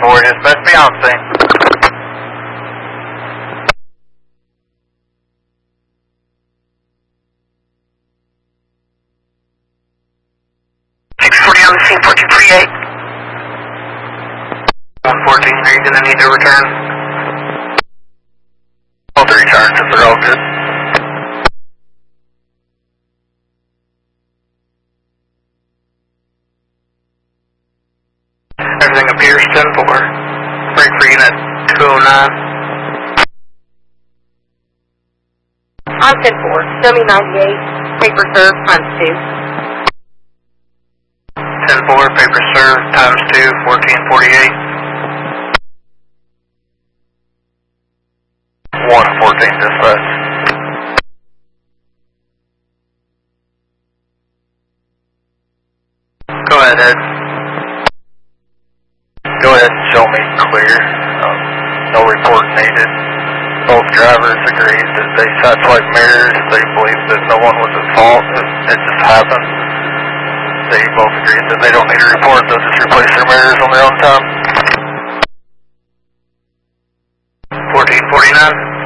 4, dispatch beyond scene. 640 on the scene, 1438. 114, are you going to need to return? All 3 returns if they're all good. Everything appears 10-4. Break for unit 209. On 10-4, show me 98, paper serve times 2. 10-4, paper serve times 2, 1448. 114 dispatch. Go ahead, Ed. Go ahead and show me clear. No report needed. Both drivers agreed that they sideswiped mirrors. They believe that no one was at fault. It just happened. They both agreed that they don't need a report. They'll just replace their mirrors on their own time. 1449.